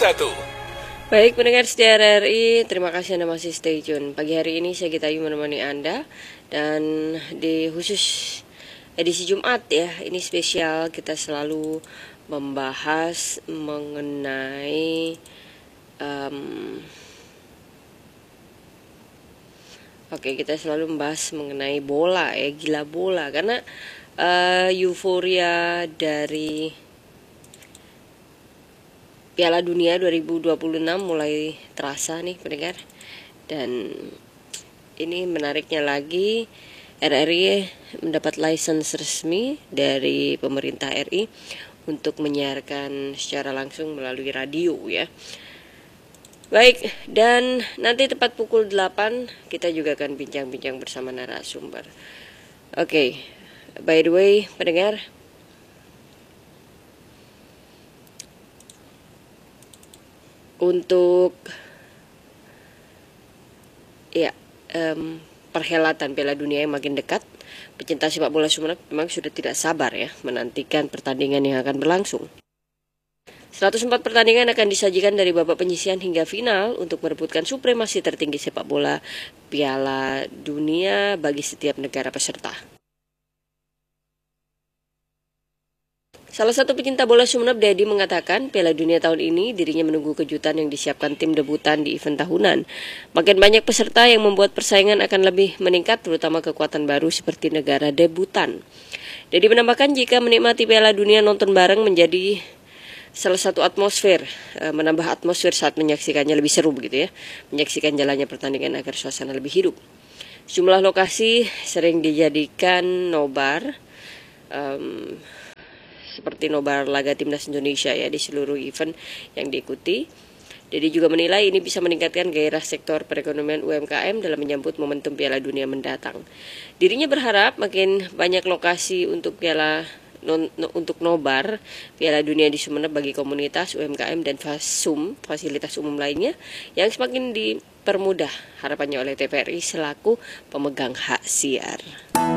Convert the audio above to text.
Baik pendengar setia RRI, terima kasih Anda masih stay tune. Pagi hari ini saya Gita Ayu menemani Anda. Dan di khusus edisi Jumat ya, ini spesial, kita selalu membahas mengenai kita selalu membahas mengenai bola ya, gila bola. Karena euforia dari Piala Dunia 2026 mulai terasa nih pendengar. Dan ini menariknya lagi, RRI mendapat license resmi dari pemerintah RI untuk menyiarkan secara langsung melalui radio ya. Baik, dan nanti tepat pukul 8 kita juga akan bincang-bincang bersama narasumber. Oke, by the way pendengar, untuk perhelatan Piala Dunia yang makin dekat, pecinta sepak bola Sumeneb memang sudah tidak sabar ya menantikan pertandingan yang akan berlangsung. 104 pertandingan akan disajikan dari babak penyisihan hingga final untuk merebutkan supremasi tertinggi sepak bola Piala Dunia bagi setiap negara peserta. Salah satu pecinta bola Sumeneb, Dedi, mengatakan Piala Dunia tahun ini dirinya menunggu kejutan yang disiapkan tim debutan di event tahunan. Makin banyak peserta yang membuat persaingan akan lebih meningkat, terutama kekuatan baru seperti negara debutan. Dedi menambahkan jika menikmati Piala Dunia, nonton bareng menjadi salah satu atmosfer, menambah atmosfer saat menyaksikannya lebih seru begitu ya, menyaksikan jalannya pertandingan agar suasana lebih hidup. Jumlah lokasi sering dijadikan nobar, seperti nobar laga timnas Indonesia ya di seluruh event yang diikuti. Jadi juga menilai ini bisa meningkatkan gairah sektor perekonomian UMKM dalam menyambut momentum Piala Dunia mendatang. Dirinya berharap makin banyak lokasi untuk nobar Piala Dunia di Sumeneb bagi komunitas UMKM dan fasilitas umum lainnya yang semakin dipermudah harapannya oleh TVRI selaku pemegang hak siar.